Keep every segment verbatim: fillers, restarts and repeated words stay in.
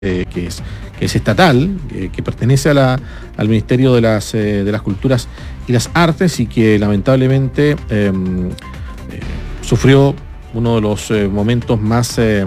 Eh, que, es, que es estatal, eh, que pertenece a la, al Ministerio de las, eh, de las Culturas y las Artes y que lamentablemente eh, eh, sufrió uno de los eh, momentos más, eh,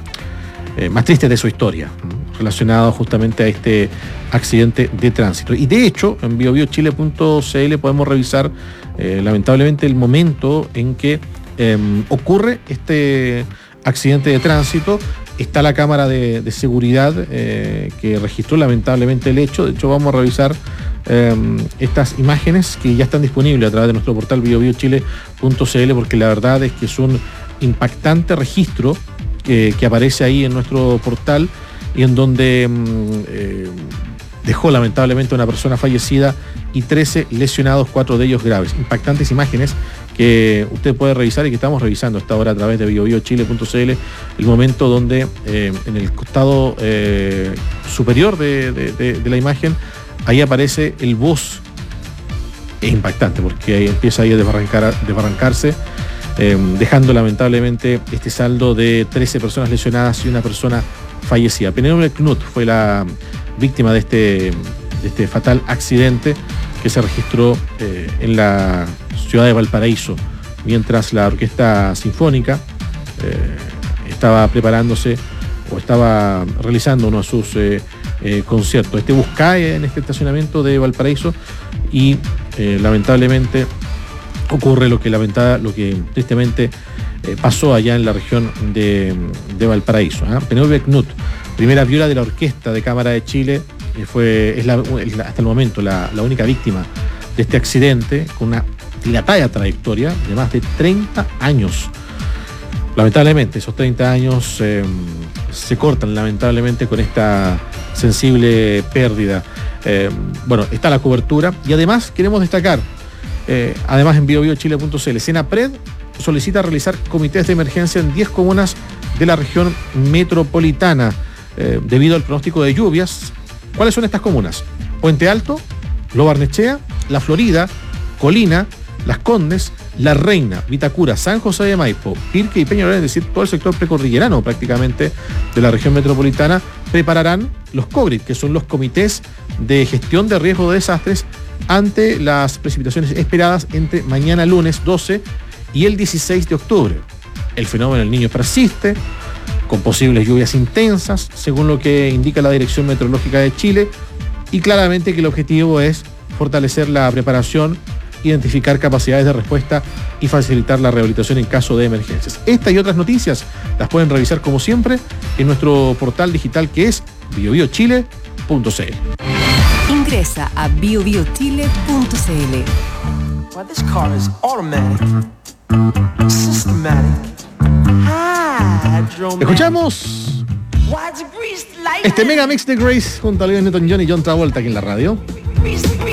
eh, más tristes de su historia, ¿no? Relacionado justamente a este accidente de tránsito. Y de hecho, en bio bio chile punto c l podemos revisar eh, lamentablemente el momento en que eh, ocurre este accidente de tránsito. Está la cámara de, de seguridad eh, que registró lamentablemente el hecho. De hecho, vamos a revisar eh, estas imágenes que ya están disponibles a través de nuestro portal bio bio chile punto c l, porque la verdad es que es un impactante registro eh, que aparece ahí en nuestro portal y en donde eh, dejó lamentablemente una persona fallecida y trece lesionados, cuatro de ellos graves. Impactantes imágenes que usted puede revisar y que estamos revisando hasta ahora a través de bio bio chile punto c l, el momento donde eh, en el costado eh, superior de, de, de, de la imagen, ahí aparece el bus. Es impactante porque ahí empieza ahí a desbarrancar, a desbarrancarse, eh, dejando lamentablemente este saldo de trece personas lesionadas y una persona fallecida. Penélope Knut fue la víctima de este, de este fatal accidente que se registró eh, en la ciudad de Valparaíso, mientras la Orquesta Sinfónica eh, estaba preparándose o estaba realizando uno de sus eh, eh, conciertos. Este bus cae en este estacionamiento de Valparaíso y eh, lamentablemente ocurre lo que, lamenta, lo que tristemente eh, pasó allá en la región de, de Valparaíso. ¿eh? Penélope Knut, primera viola de la Orquesta de Cámara de Chile, eh, fue es la, hasta el momento la, la única víctima de este accidente, con una dilatada trayectoria de más de treinta años. Lamentablemente, esos treinta años eh, se cortan lamentablemente con esta sensible pérdida. Eh, bueno, está la cobertura y además queremos destacar, eh, además en bio bio chile punto c l, Senapred solicita realizar comités de emergencia en diez comunas de la región metropolitana eh, debido al pronóstico de lluvias. ¿Cuáles son estas comunas? Puente Alto, Lo Barnechea, La Florida, Colina, Las Condes, La Reina, Vitacura, San José de Maipo, Pirque y Peñalolén, es decir, todo el sector precordillerano prácticamente de la región metropolitana, prepararán los COGRID, que son los comités de gestión de riesgo de desastres ante las precipitaciones esperadas entre mañana lunes doce y el dieciséis de octubre. El fenómeno del Niño persiste, con posibles lluvias intensas, según lo que indica la Dirección Meteorológica de Chile, y claramente que el objetivo es fortalecer la preparación, identificar capacidades de respuesta y facilitar la rehabilitación en caso de emergencias. Esta y otras noticias las pueden revisar como siempre en nuestro portal digital que es bio bio chile punto c l. Ingresa a bio bio chile punto c l. Well, this car is automatic, systematic, hydromatic. Escuchamos este mega mix de Grace junto a Olivia Newton-John y John Travolta aquí en la radio.